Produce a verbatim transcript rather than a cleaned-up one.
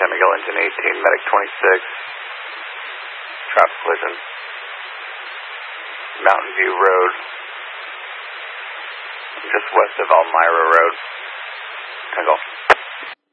San Miguel engine eighteen, medic twenty-six. Traffic collision. Mountain View Road. Just west of Elmira Road. Tango.